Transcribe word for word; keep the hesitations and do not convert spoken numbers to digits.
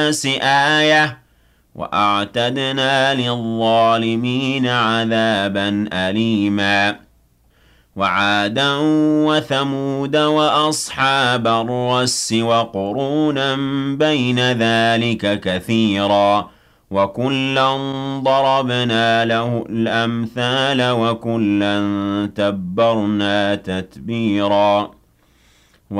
للناس آية وأعتدنا للظالمين عذابا أليما وعادا وثمود وأصحاب الرس وقرونا بين ذلك كثيرا وكلا ضربنا له الأمثال وكلا تبرنا تتبيرا